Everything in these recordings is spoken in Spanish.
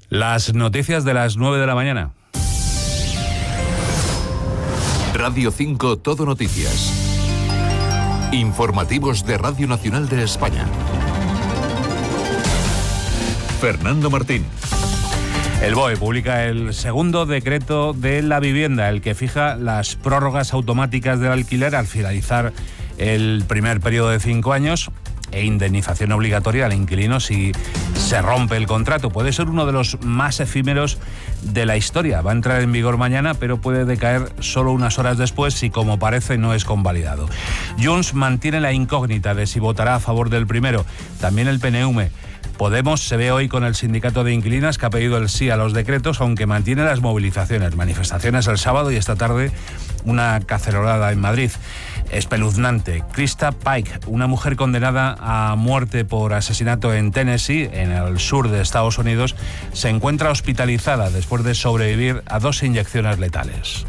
Las noticias de las 9 de la mañana. Radio 5 Todo Noticias. Informativos de Radio Nacional de España. Fernando Martín. El BOE publica el segundo decreto de la vivienda, el que fija las prórrogas automáticas del alquiler al finalizar el primer periodo de 5 años e indemnización obligatoria al inquilino si se rompe el contrato. Puede ser uno de los más efímeros de la historia. Va a entrar en vigor mañana, pero puede decaer solo unas horas después si, como parece, no es convalidado. Junts mantiene la incógnita de si votará a favor del primero. También el PNV. Podemos se ve hoy con el sindicato de inquilinas que ha pedido el sí a los decretos, aunque mantiene las movilizaciones. Manifestaciones el sábado y esta tarde una cacerolada en Madrid. Espeluznante. Krista Pike, una mujer condenada a muerte por asesinato en Tennessee, en el sur de Estados Unidos, se encuentra hospitalizada después de sobrevivir a 2 inyecciones letales.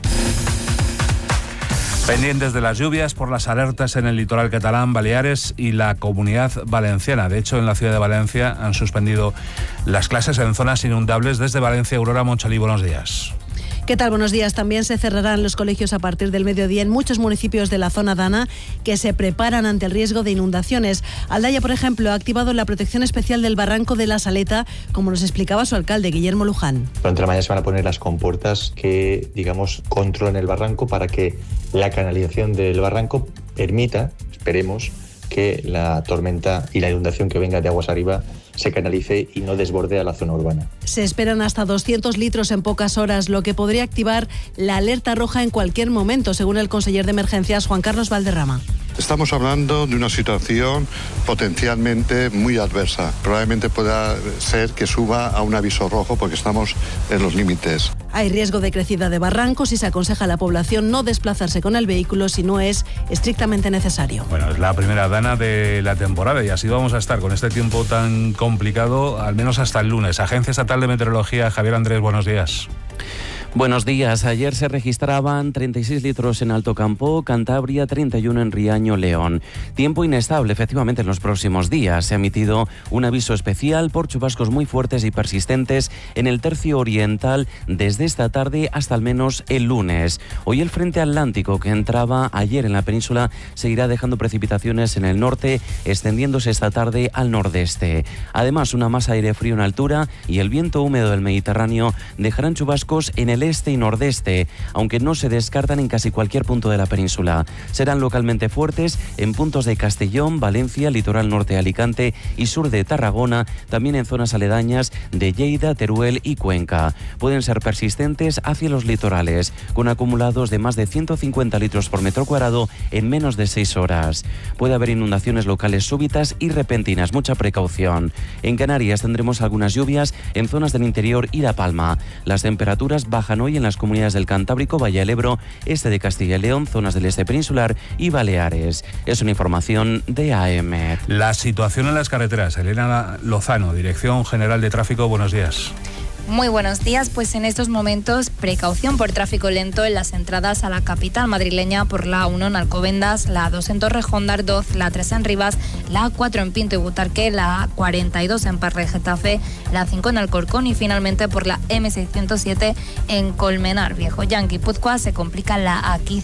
Pendientes de las lluvias por las alertas en el litoral catalán, Baleares y la Comunidad Valenciana. De hecho, en la ciudad de Valencia han suspendido las clases en zonas inundables. Desde Valencia, Aurora Monchalí, buenos días. ¿Qué tal? Buenos días. También se cerrarán los colegios a partir del mediodía en muchos municipios de la zona Dana que se preparan ante el riesgo de inundaciones. Aldaya, por ejemplo, ha activado la protección especial del barranco de la Saleta, como nos explicaba su alcalde, Guillermo Luján. Durante la mañana se van a poner las compuertas que, controlen el barranco para que la canalización del barranco permita, esperemos, que la tormenta y la inundación que venga de aguas arriba se canalice y no desborde a la zona urbana. Se esperan hasta 200 litros en pocas horas, lo que podría activar la alerta roja en cualquier momento, según el conseller de Emergencias, Juan Carlos Valderrama. Estamos hablando de una situación potencialmente muy adversa. Probablemente pueda ser que suba a un aviso rojo porque estamos en los límites. Hay riesgo de crecida de barrancos y se aconseja a la población no desplazarse con el vehículo si no es estrictamente necesario. Bueno, es la primera dana de la temporada y así vamos a estar con este tiempo tan complicado, al menos hasta el lunes. Agencia Estatal de Meteorología, Javier Andrés, buenos días. Buenos días. Ayer se registraban 36 litros en Alto Campo, Cantabria, 31 en Riaño, León. Tiempo inestable, efectivamente, en los próximos días. Se ha emitido un aviso especial por chubascos muy fuertes y persistentes en el tercio oriental desde esta tarde hasta al menos el lunes. Hoy el frente atlántico que entraba ayer en la península seguirá dejando precipitaciones en el norte, extendiéndose esta tarde al nordeste. Además, una masa de aire frío en altura y el viento húmedo del Mediterráneo dejarán chubascos en el este y nordeste, aunque no se descartan en casi cualquier punto de la península. Serán localmente fuertes en puntos de Castellón, Valencia, litoral norte de Alicante y sur de Tarragona, también en zonas aledañas de Lleida, Teruel y Cuenca. Pueden ser persistentes hacia los litorales, con acumulados de más de 150 litros por metro cuadrado en menos de 6 horas. Puede haber inundaciones locales súbitas y repentinas, mucha precaución. En Canarias tendremos algunas lluvias en zonas del interior y La Palma. Las temperaturas bajan hoy en las comunidades del Cantábrico, Valle del Ebro, este de Castilla y León, zonas del este peninsular y Baleares. Es una información de AEMET. La situación en las carreteras. Elena Lozano, Dirección General de Tráfico, buenos días. Muy buenos días, pues en estos momentos precaución por tráfico lento en las entradas a la capital madrileña por la A1 en Alcobendas, la A2 en Torrejón de Ardoz, la A3 en Rivas, la A4 en Pinto y Butarque, la A42 en Parre Getafe, la A5 en Alcorcón y finalmente por la M607 en Colmenar Viejo. Ya en Guipúzcoa se complica la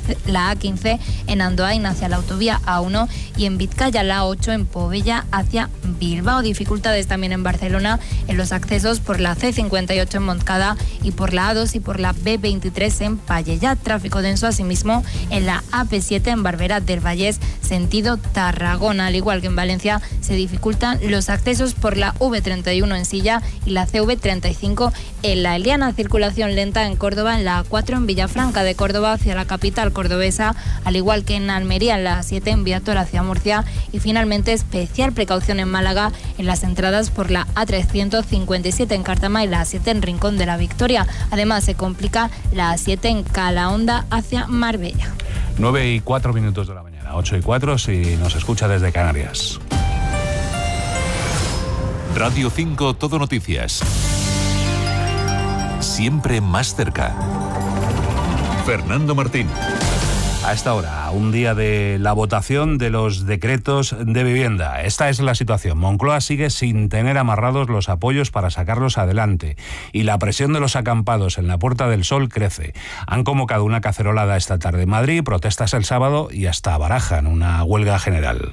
A15 en Andoain hacia la autovía A1 y en Vizcaya la A8 en Povella hacia Bilbao. Dificultades también en Barcelona en los accesos por la C58 en Montcada y por la A2 y por la B23 en Pallejà. Tráfico denso asimismo en la AP7 en Barberá del Vallès, sentido Tarragona. Al igual que en Valencia se dificultan los accesos por la V31 en Silla y la CV35 en La Eliana. Circulación lenta en Córdoba en la A4 en Villafranca de Córdoba hacia la capital cordobesa, al igual que en Almería en la A7 en Viator hacia Murcia y finalmente especial precaución en Málaga en las entradas por la A357 en Cartama y la A7 en Rincón de la Victoria. Además se complica la A7 en Calahonda hacia Marbella. 9:04 de la mañana, 8:04 si nos escucha desde Canarias. Radio 5 Todo Noticias. Siempre más cerca. Fernando Martín. A esta hora, un día de la votación de los decretos de vivienda. Esta es la situación. Moncloa sigue sin tener amarrados los apoyos para sacarlos adelante y la presión de los acampados en la Puerta del Sol crece. Han convocado una cacerolada esta tarde en Madrid, protestas el sábado y hasta barajan una huelga general.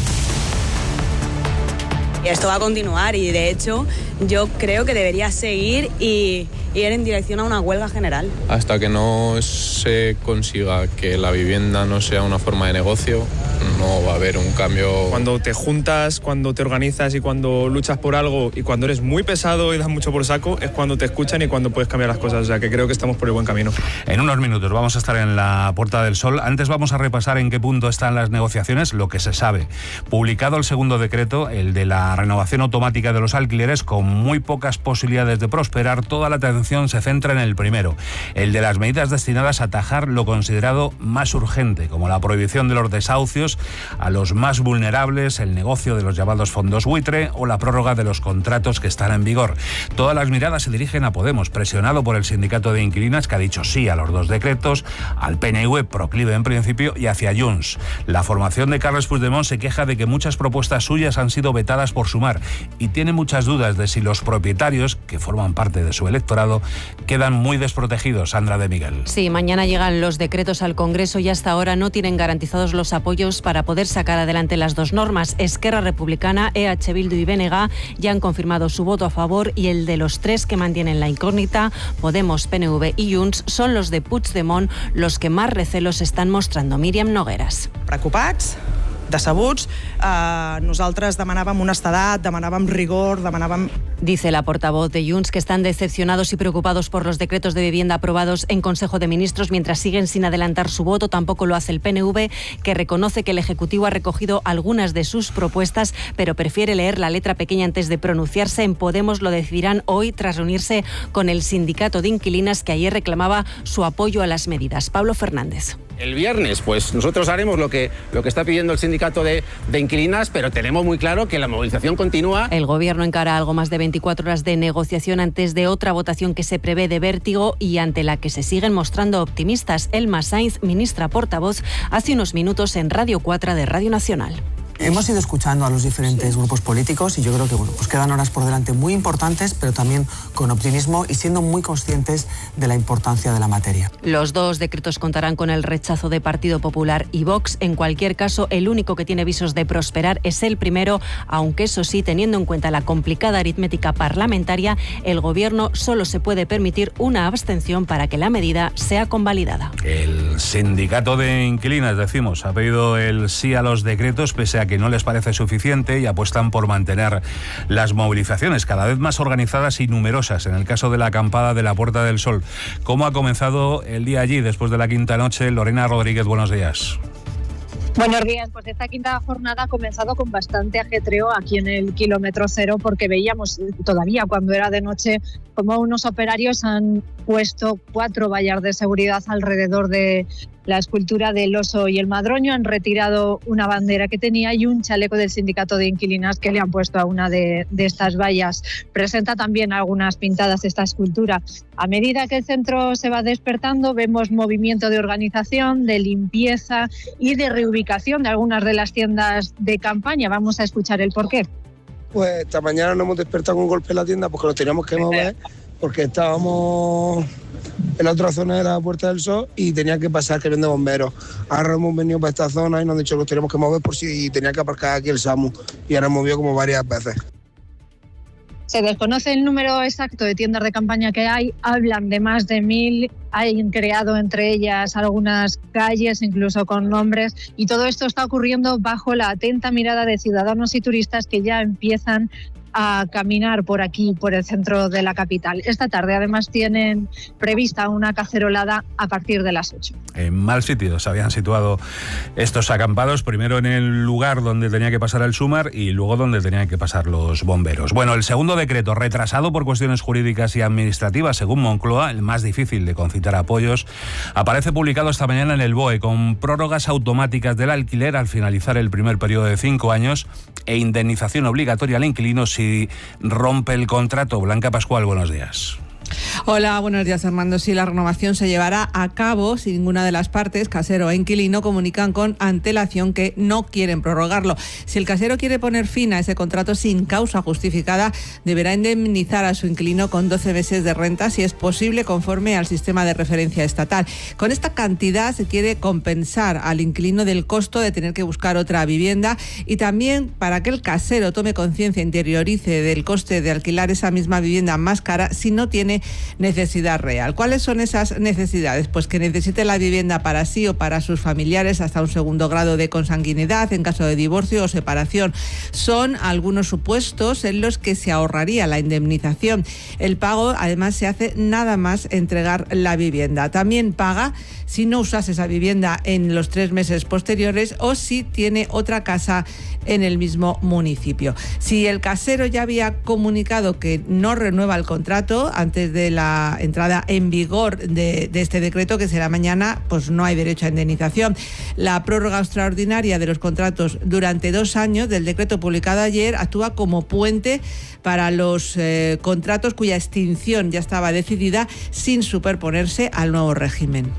Esto va a continuar y de hecho yo creo que debería seguir y ir en dirección a una huelga general. Hasta que no se consiga que la vivienda no sea una forma de negocio, no va a haber un cambio. Cuando te juntas, cuando te organizas y cuando luchas por algo y cuando eres muy pesado y das mucho por saco, es cuando te escuchan y cuando puedes cambiar las cosas. O sea que creo que estamos por el buen camino. En unos minutos vamos a estar en la Puerta del Sol. Antes vamos a repasar en qué punto están las negociaciones, lo que se sabe. Publicado el segundo decreto, el de la renovación automática de los alquileres, con muy pocas posibilidades de prosperar, toda la atención se centra en el primero, el de las medidas destinadas a atajar lo considerado más urgente, como la prohibición de los desahucios a los más vulnerables, el negocio de los llamados fondos buitre o la prórroga de los contratos que están en vigor. Todas las miradas se dirigen a Podemos, presionado por el sindicato de inquilinas, que ha dicho sí a los dos decretos, al PNV, proclive en principio, y hacia Junts. La formación de Carles Puigdemont se queja de que muchas propuestas suyas han sido vetadas por Sumar y tiene muchas dudas de si los propietarios, que forman parte de su electorado, quedan muy desprotegidos. Sandra de Miguel. Sí, mañana llegan los decretos al Congreso y hasta ahora no tienen garantizados los apoyos para poder sacar adelante las dos normas. Esquerra Republicana, EH Bildu y BNG ya han confirmado su voto a favor y el de los tres que mantienen la incógnita, Podemos, PNV y Junts, son los de Puigdemont los que más recelos están mostrando. Míriam Nogueras. Preocupats, decebuts, nosaltres demanàvem honestedat, demanàvem rigor, demanàvem... Dice la portavoz de Junts que están decepcionados y preocupados por los decretos de vivienda aprobados en Consejo de Ministros mientras siguen sin adelantar su voto. Tampoco lo hace el PNV, que reconoce que el Ejecutivo ha recogido algunas de sus propuestas, pero prefiere leer la letra pequeña antes de pronunciarse. En Podemos lo decidirán hoy tras reunirse con el sindicato de inquilinas, que ayer reclamaba su apoyo a las medidas. Pablo Fernández. El viernes, pues nosotros haremos lo que está pidiendo el sindicato de inquilinas, pero tenemos muy claro que la movilización continúa. El Gobierno encara algo más de 24 horas de negociación antes de otra votación que se prevé de vértigo y ante la que se siguen mostrando optimistas. Elma Sainz, ministra portavoz, hace unos minutos en Radio 4 de Radio Nacional. Hemos ido escuchando a los diferentes grupos políticos y yo creo que pues quedan horas por delante muy importantes, pero también con optimismo y siendo muy conscientes de la importancia de la materia. Los dos decretos contarán con el rechazo de Partido Popular y Vox. En cualquier caso, el único que tiene visos de prosperar es el primero, aunque eso sí, teniendo en cuenta la complicada aritmética parlamentaria, el Gobierno solo se puede permitir una abstención para que la medida sea convalidada. El sindicato de inquilinas, decimos, ha pedido el sí a los decretos pese a que no les parece suficiente y apuestan por mantener las movilizaciones cada vez más organizadas y numerosas. En el caso de la acampada de la Puerta del Sol, ¿cómo ha comenzado el día allí después de la quinta noche? Lorena Rodríguez, buenos días. Buenos días, pues esta quinta jornada ha comenzado con bastante ajetreo aquí en el kilómetro cero, porque veíamos todavía cuando era de noche como unos operarios han puesto 4 vallas de seguridad alrededor de la escultura del oso y el madroño, han retirado una bandera que tenía y un chaleco del sindicato de inquilinas que le han puesto a una de estas vallas. Presenta también algunas pintadas esta escultura. A medida que el centro se va despertando, vemos movimiento de organización, de limpieza y de reubicación de algunas de las tiendas de campaña. Vamos a escuchar el porqué. Pues esta mañana nos hemos despertado con un golpe en la tienda porque nos teníamos que mover, porque estábamos en la otra zona de la Puerta del Sol y tenía que pasar que vienen bomberos. Ahora hemos venido para esta zona y nos han dicho que nos teníamos que mover por si tenía que aparcar aquí el SAMU y ahora hemos movido como varias veces. Se desconoce el número exacto de tiendas de campaña que hay, hablan de más de 1000, han creado entre ellas algunas calles, incluso con nombres, y todo esto está ocurriendo bajo la atenta mirada de ciudadanos y turistas que ya empiezan a caminar por aquí, por el centro de la capital. Esta tarde además tienen prevista una cacerolada a partir de las 8. En mal sitio se habían situado estos acampados, primero en el lugar donde tenía que pasar el SUMAR y luego donde tenían que pasar los bomberos. Bueno, el segundo decreto, retrasado por cuestiones jurídicas y administrativas, según Moncloa, el más difícil de concitar apoyos, aparece publicado esta mañana en el BOE, con prórrogas automáticas del alquiler al finalizar el primer periodo de 5 años e indemnización obligatoria al inquilino si rompe el contrato. Blanca Pascual, buenos días. Hola, buenos días, Armando. Sí, la renovación se llevará a cabo si ninguna de las partes, casero e inquilino, comunican con antelación que no quieren prorrogarlo. Si el casero quiere poner fin a ese contrato sin causa justificada, deberá indemnizar a su inquilino con 12 meses de renta, si es posible, conforme al sistema de referencia estatal. Con esta cantidad se quiere compensar al inquilino del costo de tener que buscar otra vivienda, y también para que el casero tome conciencia, interiorice del coste de alquilar esa misma vivienda más cara si no tiene necesidad real. ¿Cuáles son esas necesidades? Pues que necesite la vivienda para sí o para sus familiares hasta un segundo grado de consanguinidad en caso de divorcio o separación. Son algunos supuestos en los que se ahorraría la indemnización. El pago, además, se hace nada más entregar la vivienda. También paga si no usase esa vivienda en los 3 meses posteriores o si tiene otra casa en el mismo municipio. Si el casero ya había comunicado que no renueva el contrato antes de la entrada en vigor de este decreto, que será mañana, pues no hay derecho a indemnización. La prórroga extraordinaria de los contratos durante 2 años del decreto publicado ayer actúa como puente para los contratos cuya extinción ya estaba decidida, sin superponerse al nuevo régimen.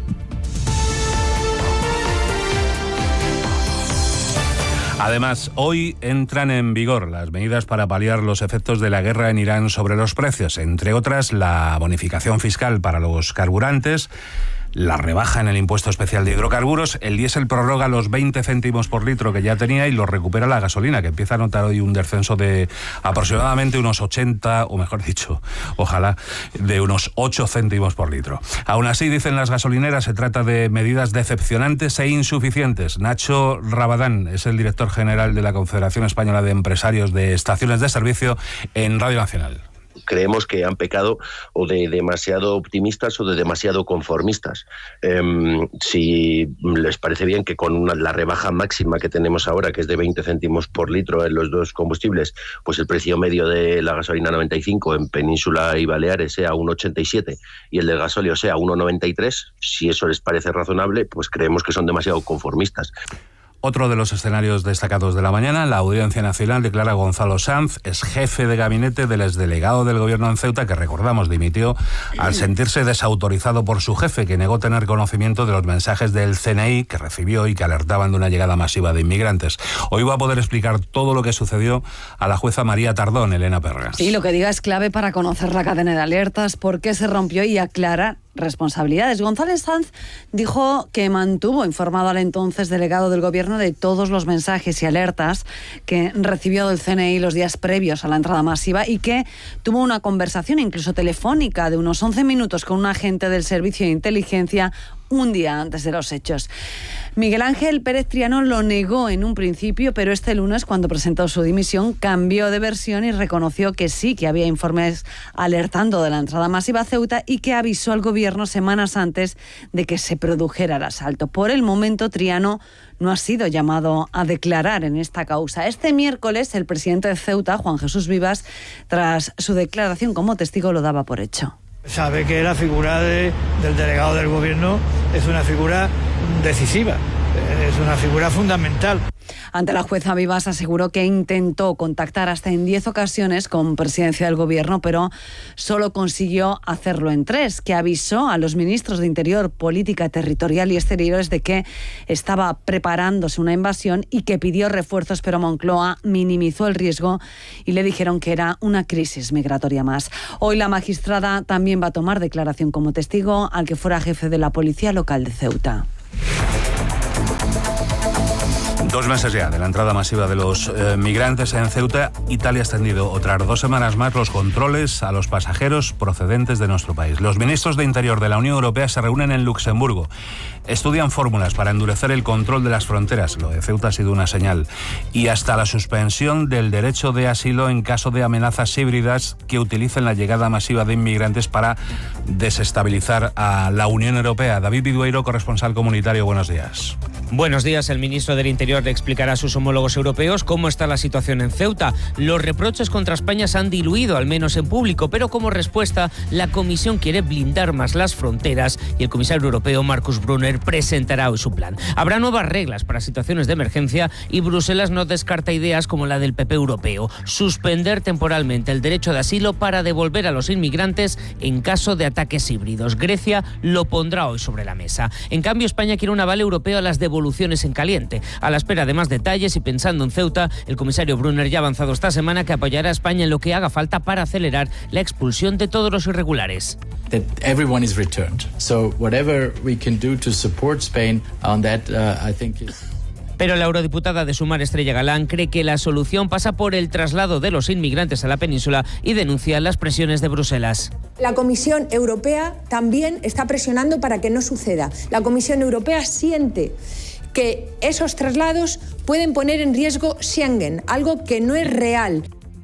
Además, hoy entran en vigor las medidas para paliar los efectos de la guerra en Irán sobre los precios, entre otras la bonificación fiscal para los carburantes, la rebaja en el impuesto especial de hidrocarburos, el diésel prorroga los 20 céntimos por litro que ya tenía y lo recupera la gasolina, que empieza a notar hoy un descenso de aproximadamente unos 80, o mejor dicho, ojalá, de unos 8 céntimos por litro. Aún así, dicen las gasolineras, se trata de medidas decepcionantes e insuficientes. Nacho Rabadán es el director general de la Confederación Española de Empresarios de Estaciones de Servicio en Radio Nacional. Creemos que han pecado o de demasiado optimistas o de demasiado conformistas. Si les parece bien que con la rebaja máxima que tenemos ahora, que es de 20 céntimos por litro en los dos combustibles, pues el precio medio de la gasolina 95 en Península y Baleares sea 1,87 y el del gasóleo sea 1,93, si eso les parece razonable, pues creemos que son demasiado conformistas. Otro de los escenarios destacados de la mañana, la Audiencia Nacional declara a Gonzalo Sanz, es jefe de gabinete del exdelegado del gobierno en Ceuta, que recordamos dimitió al sentirse desautorizado por su jefe, que negó tener conocimiento de los mensajes del CNI que recibió y que alertaban de una llegada masiva de inmigrantes. Hoy va a poder explicar todo lo que sucedió a la jueza María Tardón, Elena Pergas. Sí, lo que diga es clave para conocer la cadena de alertas, por qué se rompió y aclarar responsabilidades. González Sanz dijo que mantuvo informado al entonces delegado del gobierno de todos los mensajes y alertas que recibió del CNI los días previos a la entrada masiva y que tuvo una conversación incluso telefónica de unos 11 minutos con un agente del Servicio de Inteligencia un día antes de los hechos. Miguel Ángel Pérez Triano lo negó en un principio, pero este lunes, cuando presentó su dimisión, cambió de versión y reconoció que sí, que había informes alertando de la entrada masiva a Ceuta y que avisó al gobierno semanas antes de que se produjera el asalto. Por el momento, Triano no ha sido llamado a declarar en esta causa. Este miércoles, el presidente de Ceuta, Juan Jesús Vivas, tras su declaración como testigo, lo daba por hecho. Sabe que la figura del delegado del gobierno es una figura decisiva, es una figura fundamental. Ante la jueza, Vivas aseguró que intentó contactar hasta en 10 ocasiones con presidencia del gobierno, pero solo consiguió hacerlo en 3, que avisó a los ministros de Interior, Política Territorial y Exteriores de que estaba preparándose una invasión y que pidió refuerzos, pero Moncloa minimizó el riesgo y le dijeron que era una crisis migratoria más. Hoy la magistrada también va a tomar declaración como testigo al que fuera jefe de la Policía Local de Ceuta. 2 meses ya de la entrada masiva de los migrantes en Ceuta. Italia ha extendido otras 2 semanas más los controles a los pasajeros procedentes de nuestro país. Los ministros de Interior de la Unión Europea se reúnen en Luxemburgo. Estudian fórmulas para endurecer el control de las fronteras. Lo de Ceuta ha sido una señal. Y hasta la suspensión del derecho de asilo en caso de amenazas híbridas que utilicen la llegada masiva de inmigrantes para desestabilizar a la Unión Europea. David Vidueiro, corresponsal comunitario, buenos días. Buenos días. El ministro del Interior le explicará a sus homólogos europeos cómo está la situación en Ceuta. Los reproches contra España se han diluido, al menos en público, pero como respuesta, la Comisión quiere blindar más las fronteras y el comisario europeo Markus Brunner Juncker presentará hoy su plan. Habrá nuevas reglas para situaciones de emergencia y Bruselas no descarta ideas como la del PP europeo, suspender temporalmente el derecho de asilo para devolver a los inmigrantes en caso de ataques híbridos. Grecia lo pondrá hoy sobre la mesa. En cambio, España quiere un aval europeo a las devoluciones en caliente. A la espera de más detalles y pensando en Ceuta, el comisario Brunner ya ha avanzado esta semana que apoyará a España en lo que haga falta para acelerar la expulsión de todos los irregulares. That everyone is returned. So whatever we can do to support Spain on that, I think is... Pero la eurodiputada de Sumar, Estrella Galán, cree que la solución pasa por el traslado de los inmigrantes a la península y denuncia las presiones de Bruselas. La Comisión Europea también está presionando para que no suceda. La Comisión Europea siente que esos traslados pueden poner en riesgo Schengen, algo que no es real.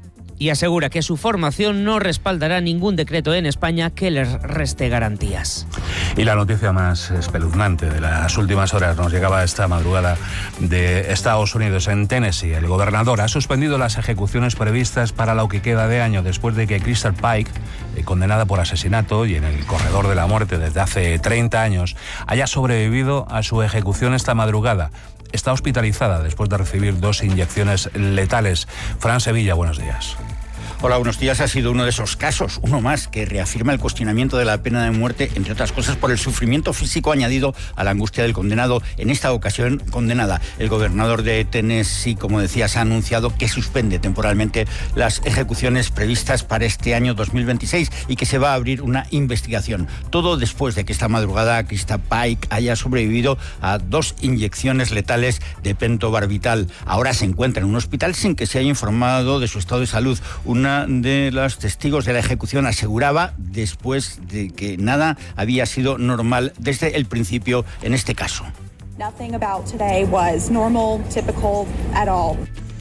Y asegura que su formación no respaldará ningún decreto en España que les reste garantías. Y la noticia más espeluznante de las últimas horas nos llegaba esta madrugada de Estados Unidos. En Tennessee, el gobernador ha suspendido las ejecuciones previstas para lo que queda de año después de que Crystal Pike, condenada por asesinato y en el corredor de la muerte desde hace 30 años, haya sobrevivido a su ejecución esta madrugada. Está hospitalizada después de recibir 2 inyecciones letales. Fran Sevilla, buenos días. Hola, buenos días. Ha sido uno de esos casos, uno más, que reafirma el cuestionamiento de la pena de muerte, entre otras cosas por el sufrimiento físico añadido a la angustia del condenado. En esta ocasión, condenada. El gobernador de Tennessee, como decías, ha anunciado que suspende temporalmente las ejecuciones previstas para este año 2026 y que se va a abrir una investigación. Todo después de que esta madrugada Krista Pike haya sobrevivido a 2 inyecciones letales de pentobarbital. Ahora se encuentra en un hospital sin que se haya informado de su estado de salud. Una de los testigos de la ejecución aseguraba después de que nada había sido normal desde el principio en este caso. Nothing about today was normal, typical at all.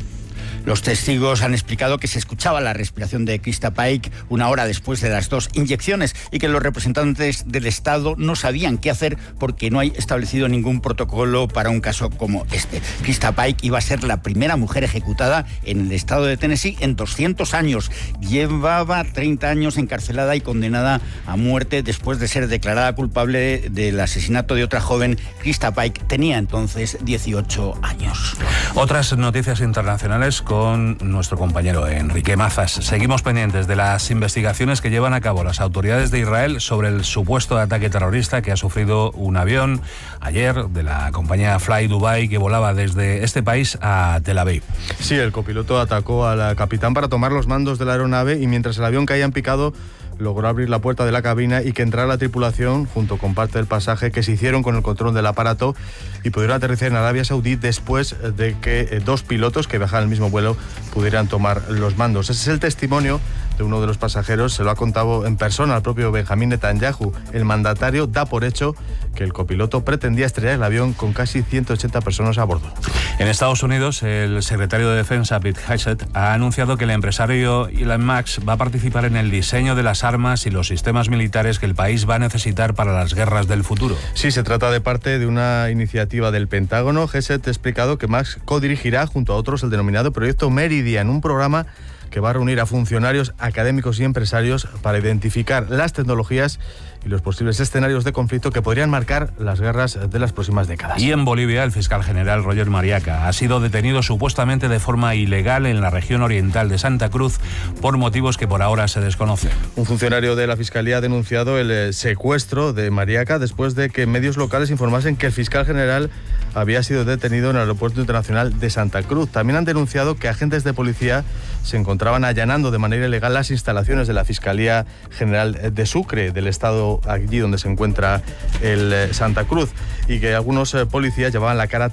Los testigos han explicado que se escuchaba la respiración de Krista Pike 1 hora después de las 2 inyecciones y que los representantes del Estado no sabían qué hacer porque no hay establecido ningún protocolo para un caso como este. Krista Pike iba a ser la primera mujer ejecutada en el estado de Tennessee en 200 años. Llevaba 30 años encarcelada y condenada a muerte después de ser declarada culpable del asesinato de otra joven. Krista Pike tenía entonces 18 años. Otras noticias internacionales con nuestro compañero Enrique Mazas. Seguimos pendientes de las investigaciones que llevan a cabo las autoridades de Israel sobre el supuesto ataque terrorista que ha sufrido un avión ayer de la compañía Fly Dubai que volaba desde este país a Tel Aviv. Sí, el copiloto atacó al capitán para tomar los mandos de la aeronave y mientras el avión caía en picado logró abrir la puerta de la cabina y que entrara la tripulación junto con parte del pasaje que se hicieron con el control del aparato y pudieron aterrizar en Arabia Saudí después de que 2 pilotos que viajaban en el mismo vuelo pudieran tomar los mandos. Ese es el testimonio de uno de los pasajeros, se lo ha contado en persona al propio Benjamín Netanyahu. El mandatario da por hecho que el copiloto pretendía estrellar el avión con casi 180 personas a bordo. En Estados Unidos, el secretario de Defensa, Pete Hegseth, ha anunciado que el empresario Elon Musk va a participar en el diseño de las armas y los sistemas militares que el país va a necesitar para las guerras del futuro. Sí, se trata de parte de una iniciativa del Pentágono. Hegseth ha explicado que Musk codirigirá junto a otros el denominado Proyecto Meridian, un programa que va a reunir a funcionarios, académicos y empresarios para identificar las tecnologías y los posibles escenarios de conflicto que podrían marcar las guerras de las próximas décadas. Y en Bolivia, el fiscal general Roger Mariaca ha sido detenido supuestamente de forma ilegal en la región oriental de Santa Cruz por motivos que por ahora se desconocen. Un funcionario de la Fiscalía ha denunciado el secuestro de Mariaca después de que medios locales informasen que el fiscal general había sido detenido en el aeropuerto internacional de Santa Cruz. También han denunciado que agentes de policía se encontraban allanando de manera ilegal las instalaciones de la Fiscalía General de Sucre, del estado allí donde se encuentra el Santa Cruz, y que algunos policías llevaban la cara